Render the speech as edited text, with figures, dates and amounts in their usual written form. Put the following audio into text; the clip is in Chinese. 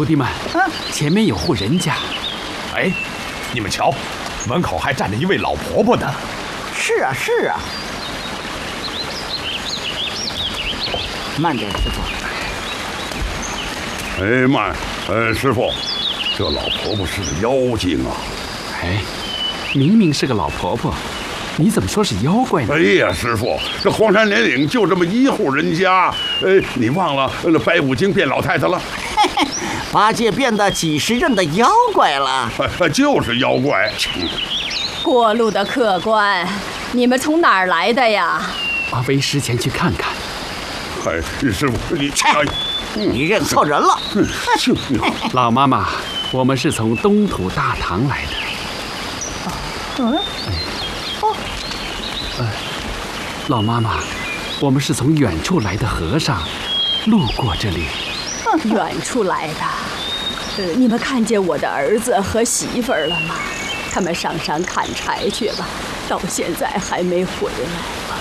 徒弟们，前面有户人家。 哎，你们瞧，门口还站着一位老婆婆呢。 是啊，是啊。慢点，师傅。 哎，慢，师傅，这老婆婆是个妖精啊！ 哎，明明是个老婆婆，你怎么说是妖怪呢？ 哎呀，师傅，这荒山连岭就这么一户人家，你忘了那白骨精变老太太了？ 八戒变得几十任的妖怪了， 就是妖怪。 过路的客官，你们从哪儿来的呀？ 为师前去看看。 哎，师傅， 你认错人了。 老妈妈，我们是从东土大唐来的。老妈妈，我们是从远处来的和尚，路过这里。 远处来的，你们看见我的儿子和媳妇儿了吗？他们上山砍柴去了，到现在还没回来。